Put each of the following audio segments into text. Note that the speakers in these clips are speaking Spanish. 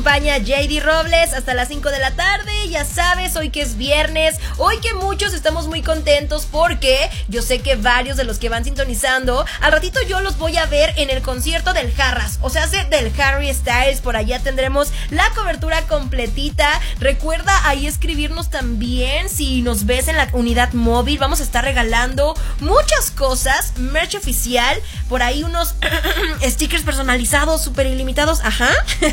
acompaña JD Robles hasta las 5 de la tarde. Ya sabes, hoy que es viernes, hoy que muchos estamos muy contentos porque yo sé que varios de los que van sintonizando, al ratito yo los voy a ver en el concierto del Jarras, o sea, del Harry Styles. Por allá tendremos la cobertura completita. Recuerda ahí escribirnos también si nos ves en la unidad móvil. Vamos a estar regalando muchas cosas, merch oficial, por ahí unos stickers personalizados súper ilimitados, ajá.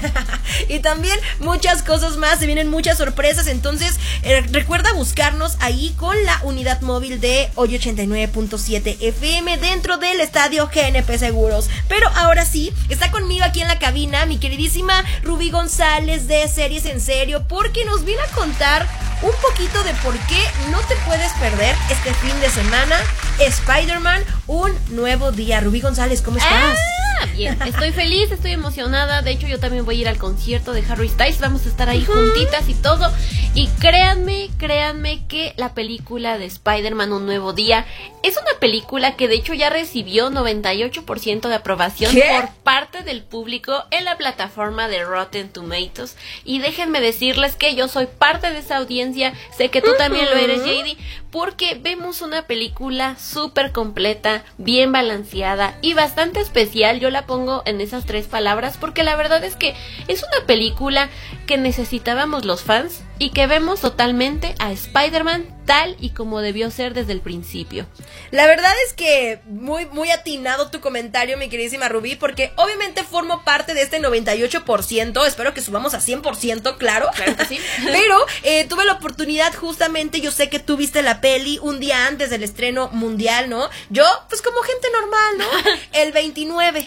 Y también muchas cosas más, se vienen muchas sorpresas. Entonces recuerda buscarnos ahí con la unidad móvil de hoy 89.7 FM dentro del estadio GNP Seguros. Pero ahora sí, está conmigo aquí en la cabina mi queridísima Rubí González de Series en Serio, porque nos viene a contar un poquito de por qué no te puedes perder este fin de semana Spider-Man, un nuevo día. Rubí González, ¿cómo estás? Bien, estoy feliz, estoy emocionada. De hecho, yo también voy a ir al concierto de Harry Styles. Vamos a estar ahí juntitas y todo. Y créanme que la película de Spider-Man, un nuevo día, es una película que de hecho ya recibió 98% de aprobación por parte del público en la plataforma de Rotten Tomatoes. Y déjenme decirles que yo soy parte de esa audiencia. Sé que tú también lo eres, JD, porque vemos una película súper completa, bien balanceada y bastante especial. Yo la pongo en esas 3 palabras porque la verdad es que es una película que necesitábamos los fans y que vemos totalmente a Spider-Man tal y como debió ser desde el principio. La verdad es que muy atinado tu comentario, mi queridísima Rubí, porque obviamente formo parte de este 98%, espero que subamos a 100%, claro que sí. Pero tuve la oportunidad justamente, yo sé que tú viste la peli un día antes del estreno mundial, ¿no? Yo, pues como gente normal, ¿no? El 29,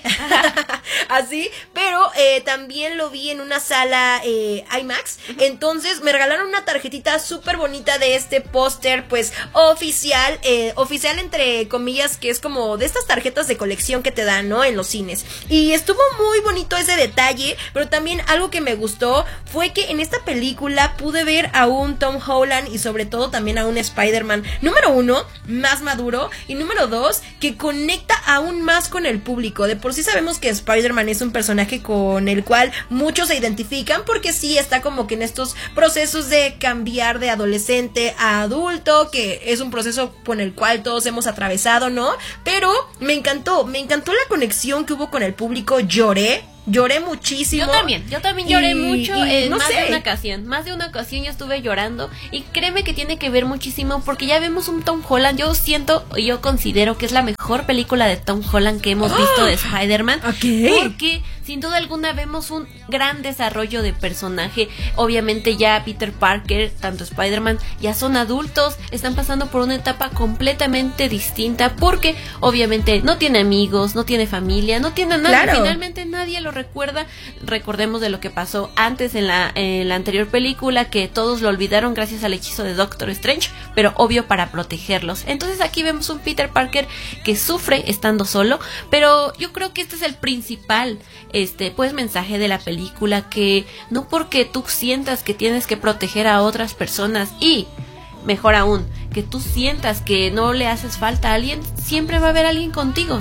así, pero también lo vi en una sala IMAX, entonces me regalaron una tarjetita súper bonita de este póster, pues oficial entre comillas, que es como de estas tarjetas de colección que te dan, ¿no? En los cines. Y estuvo muy bonito ese detalle, pero también algo que me gustó fue que en esta película pude ver a un Tom Holland y sobre todo también a un Spider-Man, número 1, más maduro, y número 2, que conecta aún más con el público. De por sí sabemos que Spider-Man es un personaje con el cual muchos se identifican porque sí está como que en estos procesos de cambiar de adolescente a adulto, que es un proceso con el cual todos hemos atravesado, ¿no? Pero me encantó la conexión que hubo con el público. Lloré muchísimo. Yo también lloré mucho en más de una ocasión yo estuve llorando y créeme que tiene que ver muchísimo porque ya vemos un Tom Holland. Yo considero que es la mejor película de Tom Holland que hemos visto de Spider-Man, porque sin duda alguna vemos un gran desarrollo de personaje. Obviamente ya Peter Parker, tanto Spider-Man, ya son adultos, están pasando por una etapa completamente distinta porque obviamente no tiene amigos, no tiene familia, no tiene nada, claro. Finalmente nadie lo recuerda. Recordemos de lo que pasó antes en la anterior película, que todos lo olvidaron gracias al hechizo de Doctor Strange, pero obvio para protegerlos. Entonces aquí vemos un Peter Parker que sufre estando solo, pero yo creo que este es el principal pues mensaje de la película, que no porque tú sientas que tienes que proteger a otras personas y mejor aún, que tú sientas que no le haces falta a alguien, siempre va a haber alguien contigo,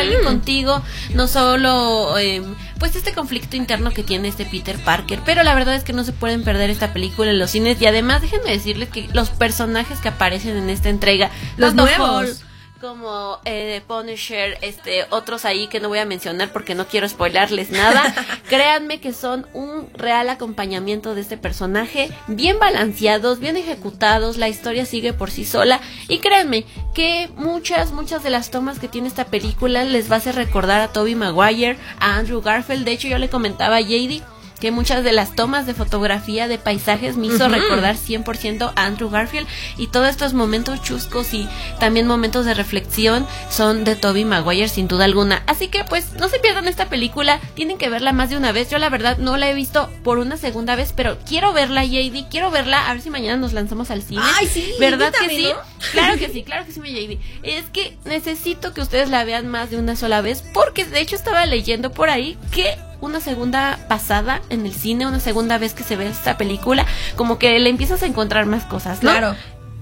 no solo pues este conflicto interno que tiene este Peter Parker, pero la verdad es que no se pueden perder esta película en los cines. Y además déjenme decirles que los personajes que aparecen en esta entrega, los nuevos, como Punisher, otros ahí que no voy a mencionar porque no quiero spoilarles nada. Créanme que son un real acompañamiento de este personaje, bien balanceados, bien ejecutados, la historia sigue por sí sola y créanme que muchas de las tomas que tiene esta película les va a hacer recordar a Tobey Maguire, a Andrew Garfield. De hecho yo le comentaba a JD que muchas de las tomas de fotografía de paisajes me hizo recordar 100% a Andrew Garfield, y todos estos momentos chuscos y también momentos de reflexión son de Tobey Maguire sin duda alguna. Así que pues no se pierdan esta película, tienen que verla más de una vez. Yo la verdad no la he visto por una segunda vez, pero quiero verla, JD, quiero verla, a ver si mañana nos lanzamos al cine. Ay, sí, ¿verdad que también, sí? ¿no? Claro que sí, mi JD. Es que necesito que ustedes la vean más de una sola vez, porque de hecho estaba leyendo por ahí que una segunda pasada en el cine, una segunda vez que se ve esta película, como que le empiezas a encontrar más cosas, ¿no? Claro.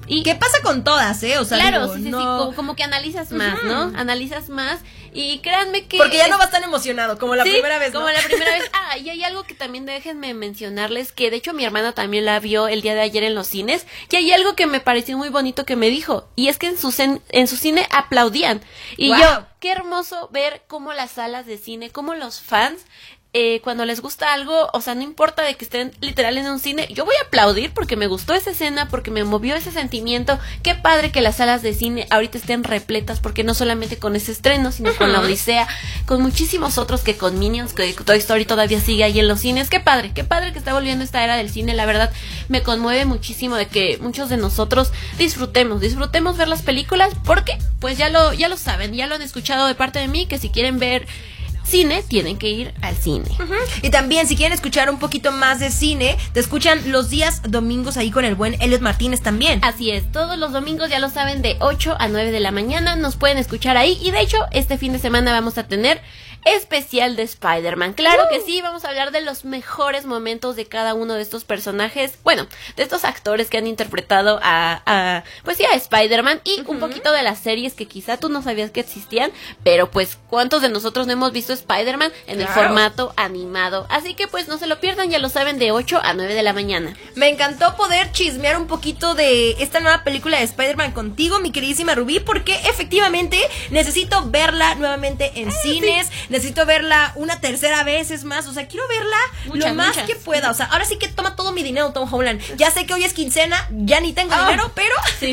Y ¿qué pasa con todas, O sea, claro, digo, sí, no... como que analizas más, ¿no? Analizas más y créanme que... Porque ya no vas tan emocionado como la primera vez, ¿no? Como la primera vez. Y hay algo que también déjenme mencionarles, que de hecho mi hermana también la vio el día de ayer en los cines, y hay algo que me pareció muy bonito que me dijo, y es que en su cine aplaudían. Y wow. yo, qué hermoso ver cómo las salas de cine, cómo los fans... cuando les gusta algo, o sea, no importa de que estén literal en un cine, yo voy a aplaudir porque me gustó esa escena, porque me movió ese sentimiento. Qué padre que las salas de cine ahorita estén repletas, porque no solamente con ese estreno, sino con La Odisea, con muchísimos otros, que con Minions, que Toy Story todavía sigue ahí en los cines. Qué padre que está volviendo esta era del cine. La verdad, me conmueve muchísimo de que muchos de nosotros disfrutemos ver las películas, porque pues ya lo saben, ya lo han escuchado de parte de mí, que si quieren ver cine, tienen que ir al cine. Y también, si quieren escuchar un poquito más de cine, te escuchan los días domingos ahí con el buen Elliot Martínez también. Así es, todos los domingos, ya lo saben, de 8 a 9 de la mañana nos pueden escuchar ahí. Y de hecho, este fin de semana vamos a tener especial de Spider-Man. Claro que sí, vamos a hablar de los mejores momentos de cada uno de estos personajes, bueno, de estos actores que han interpretado a Spider-Man, y un poquito de las series que quizá tú no sabías que existían, pero pues ¿cuántos de nosotros no hemos visto Spider-Man en el formato animado? Así que pues no se lo pierdan, ya lo saben, de 8 a 9 de la mañana. Me encantó poder chismear un poquito de esta nueva película de Spider-Man contigo, mi queridísima Rubí, porque efectivamente necesito verla nuevamente en cines. Necesito verla una tercera vez, es más, o sea, quiero verla lo más que pueda. O sea, ahora sí que toma todo mi dinero, Tom Holland. Ya sé que hoy es quincena, ya ni tengo dinero, pero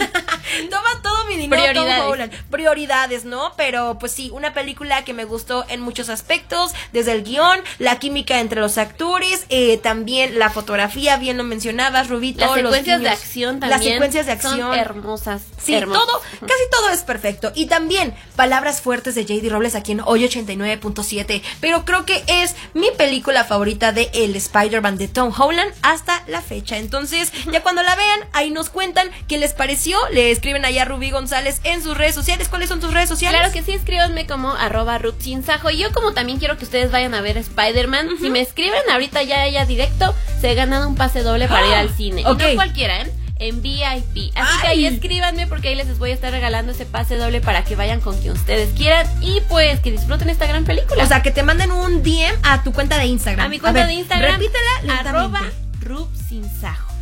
toma todo mi dinero, Tom Holland. Prioridades, ¿no? Pero pues sí, una película que me gustó en muchos aspectos, desde el guión, la química entre los actores, también la fotografía, bien lo mencionabas, Rubí. Las secuencias de acción también. Las secuencias de acción. Son hermosas. Sí, casi todo es perfecto. Y también, palabras fuertes de J.D. Robles aquí en Hoy 89.7, pero creo que es mi película favorita de el Spider-Man de Tom Holland hasta la fecha. Entonces, ya cuando la vean, ahí nos cuentan qué les pareció. Le escriben allá a Rubí González en sus redes sociales. ¿Cuáles son tus redes sociales? Claro que sí, escríbanme como @rubsinsajo. Y yo, como también quiero que ustedes vayan a ver Spider-Man, si me escriben ahorita ya directo, se ganan un pase doble para ir al cine. Y no cualquiera, en VIP. Así que ahí escríbanme, porque ahí les voy a estar regalando ese pase doble para que vayan con quien ustedes quieran y pues que disfruten esta gran película. O sea, que te manden un DM a tu cuenta de Instagram. A mi cuenta de Instagram. Repítela. @rubsinsajo.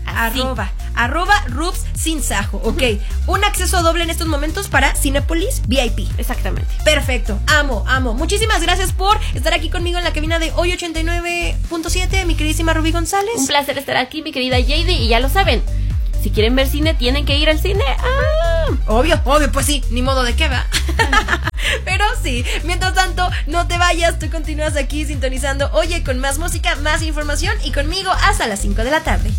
@rubsinsajo. Ok. Un acceso doble en estos momentos para Cinépolis VIP. Exactamente. Perfecto. Amo. Muchísimas gracias por estar aquí conmigo en la cabina de Hoy 89.7, mi queridísima Rubí González. Un placer estar aquí, mi querida JD, y ya lo saben, si quieren ver cine, tienen que ir al cine. Obvio, pues sí, ni modo de qué va. Pero sí, mientras tanto, no te vayas, tú continúas aquí sintonizando Oye, con más música, más información, y conmigo hasta las 5 de la tarde.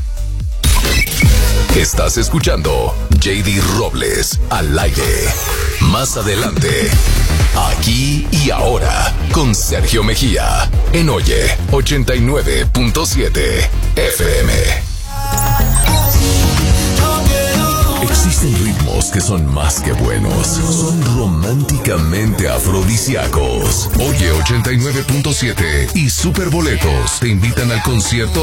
Estás escuchando J.D. Robles al aire. Más adelante, Aquí y Ahora, con Sergio Mejía, en Oye 89.7 FM. Existen ritmos que son más que buenos, son románticamente afrodisíacos. Oye 89.7 y Superboletos te invitan al concierto